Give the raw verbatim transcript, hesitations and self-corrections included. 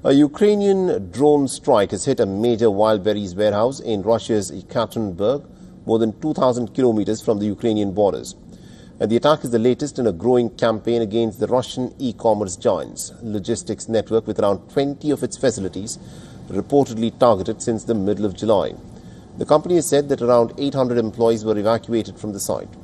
A Ukrainian drone strike has hit a major wild berries warehouse in Russia's Ekaterinburg, more than two thousand kilometers from the Ukrainian borders. And the attack is the latest in a growing campaign against the Russian e-commerce giant's logistics network, with around twenty of its facilities reportedly targeted since the middle of July. The company has said that around eight hundred employees were evacuated from the site.